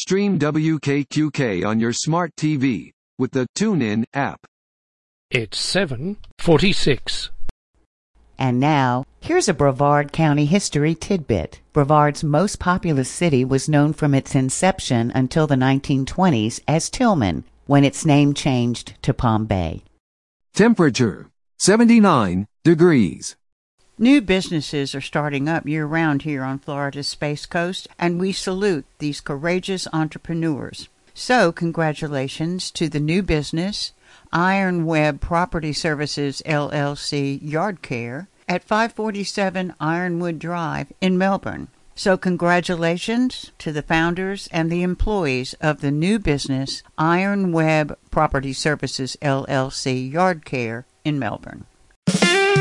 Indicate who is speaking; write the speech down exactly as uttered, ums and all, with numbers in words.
Speaker 1: Stream W K Q K on your smart T V with the TuneIn app.
Speaker 2: It's seven forty-six.
Speaker 3: And now, here's a Brevard County history tidbit. Brevard's most populous city was known from its inception until the nineteen twenties as Tillman, when its name changed to Palm Bay.
Speaker 1: Temperature, seventy-nine degrees.
Speaker 4: New businesses are starting up year-round here on Florida's Space Coast, and we salute these courageous entrepreneurs. So, congratulations to the new business, Iron Web Property Services, L L C, Yard Care, at five forty-seven Ironwood Drive in Melbourne. So, congratulations to the founders and the employees of the new business, Iron Web Property Services, L L C, Yard Care in Melbourne.